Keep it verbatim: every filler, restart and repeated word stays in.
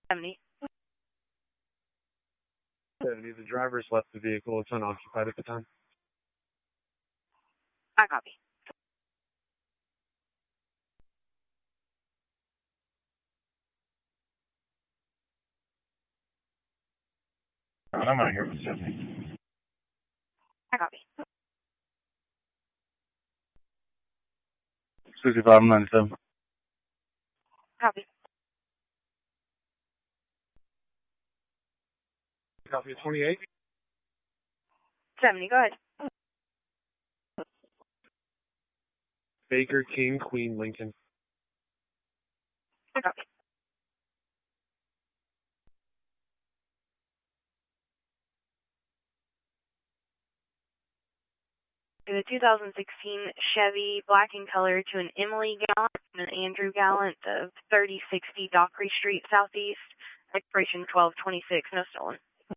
seventy. seventy. The driver's left the vehicle. It's unoccupied at the time. I copy. I'm out here for seventy. I copy. sixty-five ninety-seven. Copy. Copy of twenty-eight. seventy, go ahead. Baker, King, Queen, Lincoln. I copy. In a two thousand sixteen Chevy black in color to an Emily Gallant and an Andrew Gallant of thirty sixty Dockery Street Southeast, expiration twelve twenty-six, no stolen.